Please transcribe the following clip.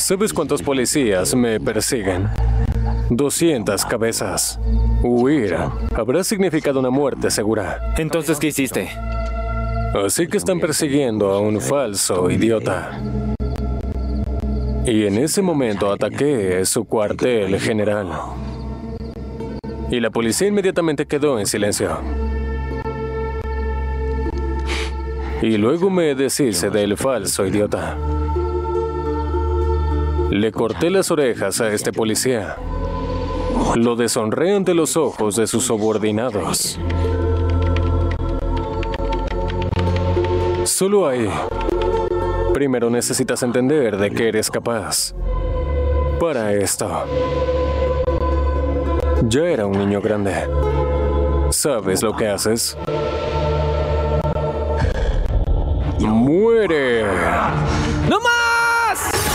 ¿Sabes cuántos policías me persiguen? 200 cabezas. Huir habrá significado una muerte segura. Entonces, ¿qué hiciste? Así que están persiguiendo a un falso idiota. Y en ese momento ataqué su cuartel general. Y la policía inmediatamente quedó en silencio. Y luego me deshice del falso idiota. Le corté las orejas a este policía. Lo deshonré ante los ojos de sus subordinados. Solo ahí. Primero necesitas entender de qué eres capaz. Para esto. Ya era un niño grande. ¿Sabes lo que haces? ¡Muere! ¡No más!